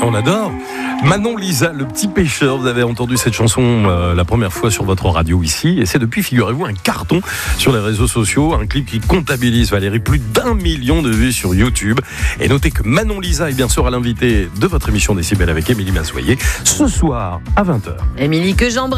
On adore. Manon Lisa, le petit pêcheur, vous avez entendu cette chanson la première fois sur votre radio ici, et c'est depuis, figurez-vous, un carton sur les réseaux sociaux, un clip qui comptabilise, Valérie, plus d'1 million de vues sur YouTube. Et notez que Manon Lisa est bien sûr à l'invité de votre émission Décibel avec Émilie Massoyer, ce soir à 20h. Émilie, que j'embrasse.